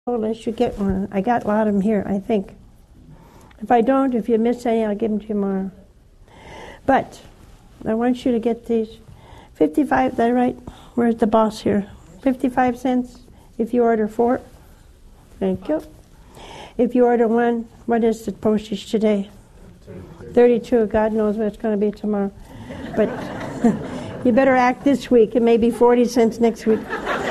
unless you get one. I got a lot of them here, I think. If I don't, if you miss any, I'll give them to you tomorrow. But I want you to get these. 55, is that right? Where's the boss here? 55 cents if you order 4. Thank you. If you order 1, what is the postage today? 32. God knows what it's going to be tomorrow. But you better act this week. It may be 40 cents next week.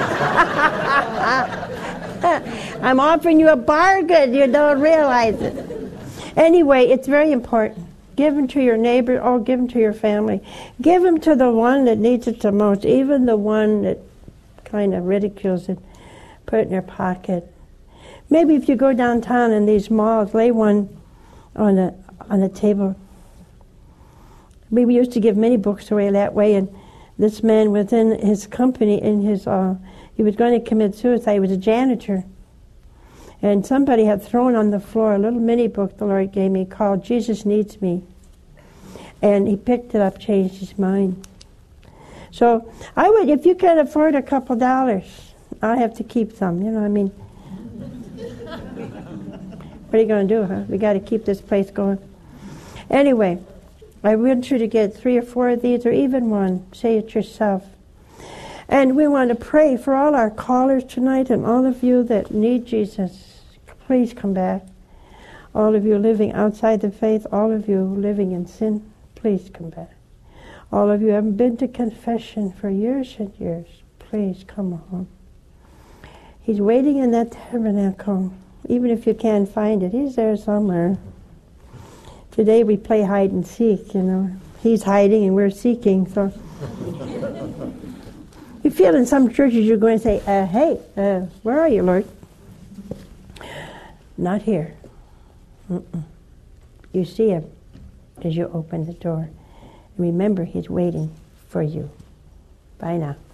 I'm offering you a bargain. You don't realize it. Anyway, it's very important. Give them to your neighbor or give them to your family. Give them to the one that needs it the most, even the one that kind of ridicules it. Put it in their pocket. Maybe if you go downtown in these malls, lay one on a table. We used to give many books away that way, and this man within his company, he was going to commit suicide. He was a janitor. And somebody had thrown on the floor a little mini book the Lord gave me called Jesus Needs Me. And he picked it up, changed his mind. So I would, if you can afford a couple dollars, I have to keep some, you know what I mean? What are you going to do, huh? We got to keep this place going. Anyway, I want you to get 3 or 4 of these, or even 1. Say it yourself. And we want to pray for all our callers tonight and all of you that need Jesus. Please come back. All of you living outside the faith, all of you living in sin, please come back. All of you who haven't been to confession for years and years, please come home. He's waiting in that tabernacle. Even if you can't find it, he's there somewhere. Today we play hide and seek, you know. He's hiding and we're seeking, so... You feel in some churches you're going to say, hey, where are you, Lord? Not here. You see him as you open the door. And remember, he's waiting for you. Bye now.